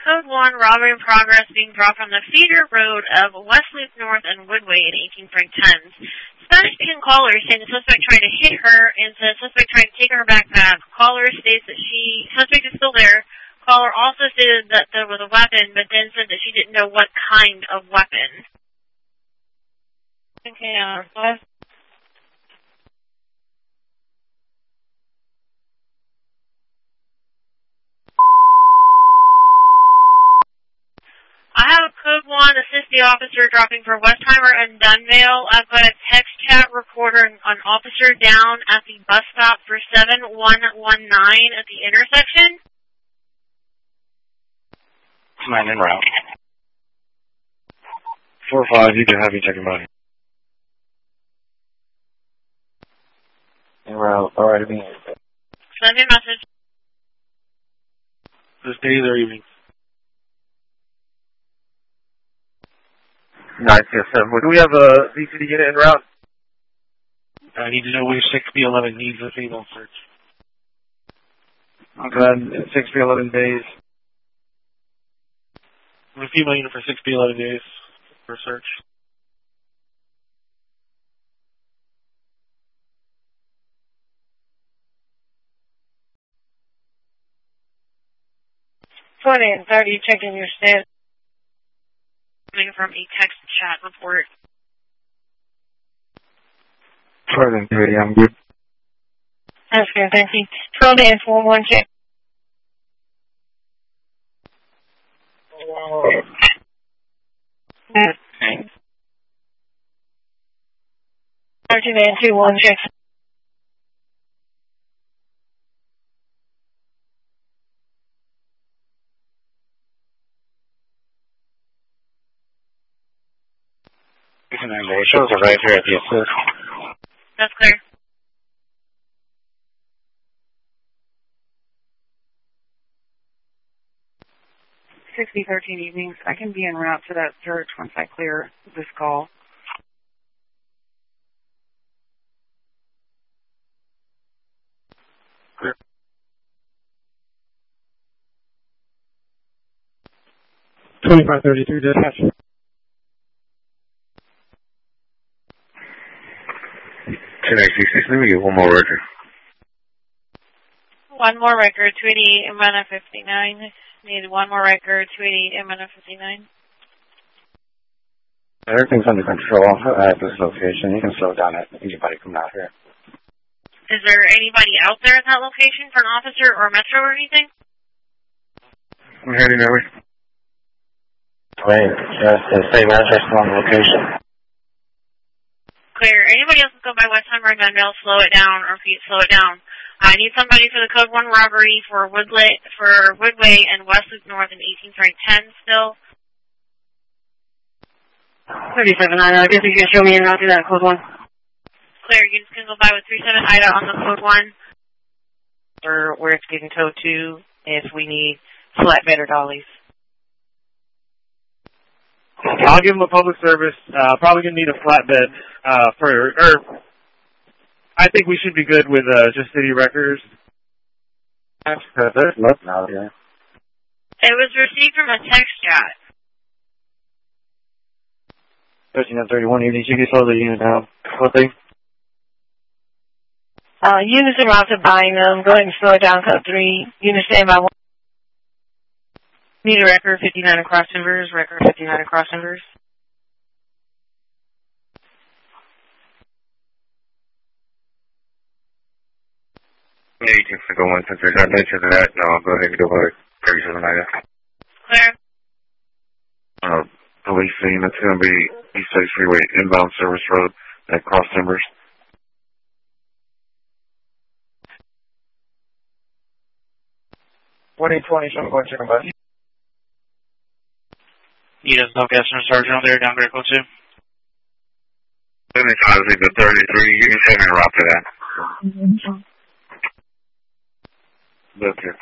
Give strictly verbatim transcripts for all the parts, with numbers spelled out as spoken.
Code one robbery in progress being dropped on the feeder road of West Loop North and Woodway at eighteen Frank tens. Spanish-speaking caller saying the suspect tried to hit her and said the suspect tried to take her backpack. Caller states that she, suspect is still there. Caller also stated that there was a weapon, but then said that she didn't know what kind of weapon. Okay, uh, five. I have a code one, assist the officer dropping for Westheimer and Dunvale. I've got a text chat recorder on officer down at the bus stop for seven one one nine at the intersection. Nine en route. Four five, you can have you checking body. En route, alright, I mean. Send me a message. This days or evenings? nine C S seven. Do we have a V C D unit en route? I need to know which six B eleven needs a female search. Okay, six B eleven days. A female unit for six B eleven days for search. twenty and thirty, checking your status. Coming from a text chat report. twenty and thirty, I'm good. That's good, thank you. twelve and four one, check. Okay. thirteen and two one, check. Shows are right here at the assist. That's clear. sixty thirteen evenings. I can be en route to that search once I clear this call. Clear. twenty-five thirty-three dispatch. ten X six, let me get one more record. One more record, two eighty M N F fifty-nine. Need one more record, two eighty M N F fifty-nine. Everything's under control at this location. You can slow down at anybody coming out here. Is there anybody out there at that location for an officer or metro or anything? I'm heading that way. Wait, just the same address on location. Clear. Anybody else can go by Westheimer and Dunvale, slow it down, or Pete, slow it down. I need somebody for the code one robbery for Woodley, for Woodway and West Loop North and eighteen Frank ten still. thirty-seven Ida, I guess you can show me and I'll do that code one. Clear. You just can go by with three seven Ida on the code one. Or where it's getting towed to if we need flatbed or dollies. I'll give them a public service. Uh, probably gonna need a flatbed uh, for, or I think we should be good with uh, just city records. There's nothing out here. It was received from a text chat. thirteen and thirty-one evenings. You can slow the unit down. What thing? Uh, units are out to buying them. Go ahead and slow it down. Code three. Unit stand by one. Need a record fifty-nine across timbers. Record fifty-nine across timbers. Yeah, you can go one since there's not mention of that. No, I'll go ahead and go by thirty-seven Ida. Clear. Uh, police scene. That's going to be East Side Freeway, inbound service road at Cross Timbers. twenty twenty, so I'm going to check about. Yes, no gas from Sergeant on there, down Great Code two. seventy-five, leave the thirty-three. You can send me a route to that. Mm-hmm. That's it.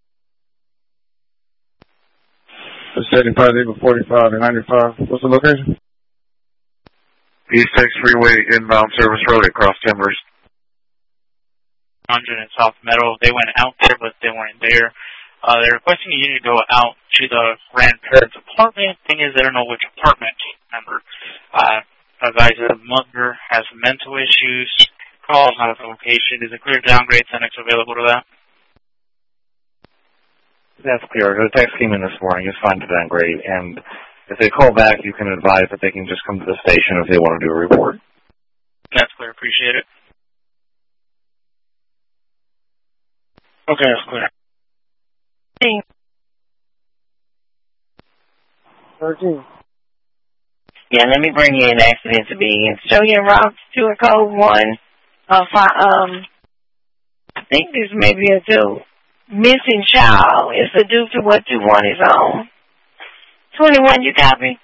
seventy-five, leave the forty-five and ninety-five. What's the location? East Six Freeway, inbound service road at Cross Timbers. one hundred in South Meadow. They went out there, but they weren't there. Uh, they're requesting a unit to go out to the grandparents' apartment. Thing is, they don't know which apartment. Remember, uh, advise that the mother has mental issues. Call out the location. Is a clear downgrade Senex available to that? That's clear. The text came in this morning. It's fine to downgrade. And if they call back, you can advise that they can just come to the station if they want to do a report. That's clear. Appreciate it. Okay, that's clear. thirteen. Yeah, let me bring you an accident to be in. Show you route to a code one. Uh, fi- um, I think this may be a two. Missing child. It's a due to what you want is on. twenty-one, you copy?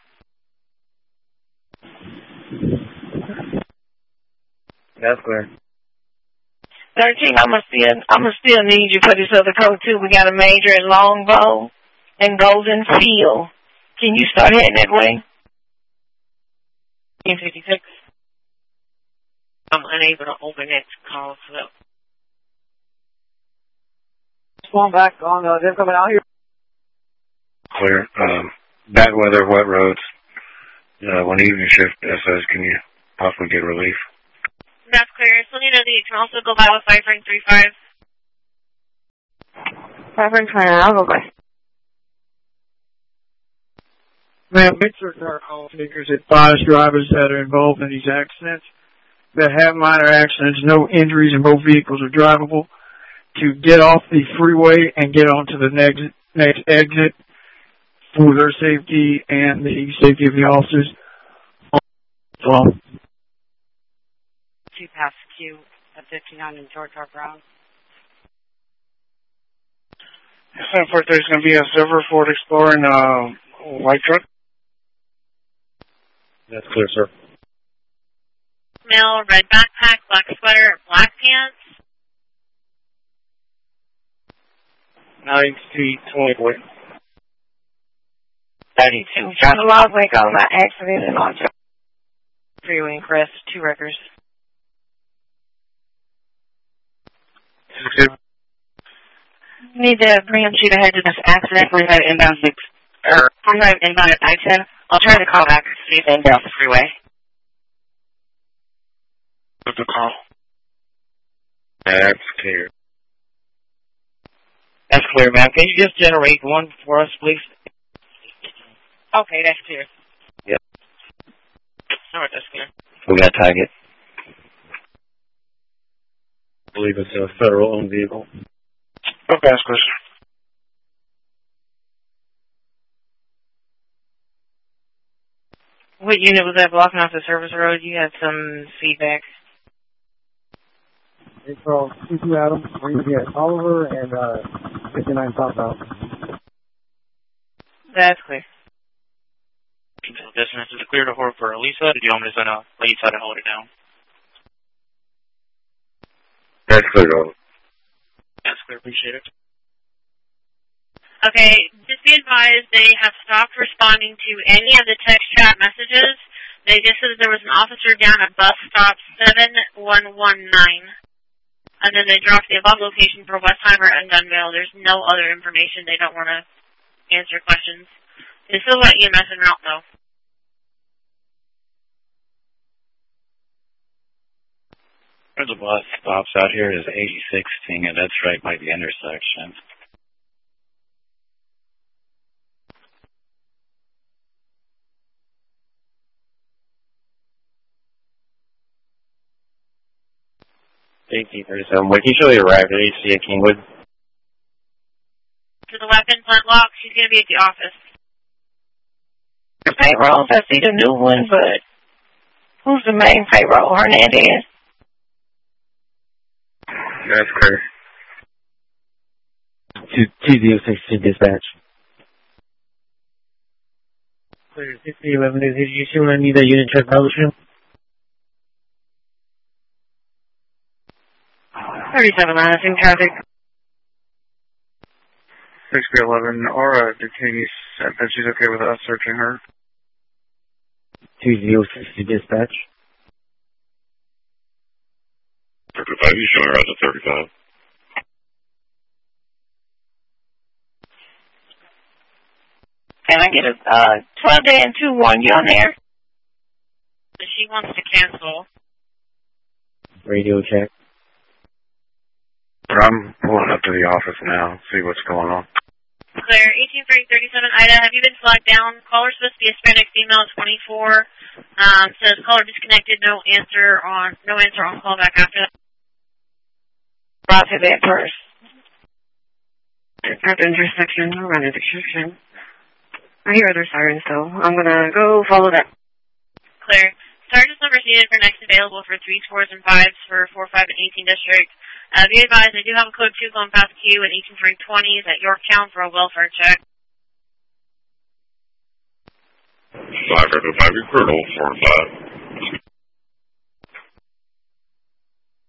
That's clear. thirteen, I'm gonna still, I'm gonna still need you for this other code too. We got a major in Longbow and Golden Field. Can you start heading that way? ten fifty-six. I'm unable to open it call, so. Going back on, uh, they're coming out here. Clear. Um, bad weather, wet roads. Uh, one evening shift, S S, can you possibly get relief? That's clear. Selena, you can also go by with five three three five. five three three five, I'll go by. Ma'am, Mitchell car call takers advise drivers that are involved in these accidents that have minor accidents, no injuries, and both vehicles are drivable, to get off the freeway and get onto the next next exit for their safety and the safety of the officers. Well, Two past Q at fifty-nine in George R. Brown. seven four three is going to be a silver Ford Explorer and a white truck. That's clear, sir. Male, red backpack, black sweater, black pants. nine T twenty-four. thirty-two, trying to log wake on that accident and on Freeway and Crest, two records. Need to bring up sheet ahead to this accident. We had inbound six, or we had inbound at I ten. I'll try to call back to see if they get off the freeway. What's the call? That's clear. That's clear, ma'am. Can you just generate one for us, please? Okay, that's clear. Yep. All right, that's clear. We got a target. I believe it's a federal-owned vehicle. Okay, that's clear. What unit was that blocking off the service road? You had some feedback. It's called C two Adams. We're going to be at Oliver and uh, fifty-nine southbound. That's clear. Distance is clear to hold for Elisa. Did you want me to send a Elisa to hold it down? That's clear, though. That's clear. Appreciate it. Okay, just be advised they have stopped responding to any of the text chat messages. They just said there was an officer down at bus stop seven one one nine. And then they dropped the above location for Westheimer and Dunvale. There's no other information. They don't want to answer questions. They still got E M S en route, though. Where the bus stops out here is eighty sixteen, and that's right by the intersection. eighteen thirty-seven. Wait, can you show you arrived at H C at Kingwood? To the weapon, Flintlock, she's going to be at the office. The payrolls, I see the new one, but who's the main payroll? Hernandez? That's clear. Two zero six two dispatch. clear sixty eleven. Did you still need that unit check fellowship? thirty-seven minus in traffic. sixty eleven, Aura Duquesne said that she's okay with us searching her. two zero six two dispatch. thirty-five, you showing her out to thirty-five. Can I get a uh, twelve day and two one? You on there? She wants to cancel. Radio check. I'm pulling up to the office now, see what's going on. Claire, eighteen three thirty-seven, Ida, have you been flagged down? Caller supposed to be Hispanic female, twenty-four. Um, says caller disconnected, no answer on, no answer on call back after that. Roger that first. At the intersection, no run intersection. I hear other sirens though. I'm gonna go follow that. Claire, Sergeant's number needed for next available for three scores and fives for four, five, and eighteen district. Uh, be advised, I do have a code two going past Q at eighteen three twenties at Yorktown for a welfare check. five hundred five, Colonel, four five.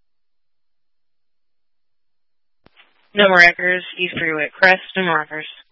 No markers, East Freeway, Crest, no markers.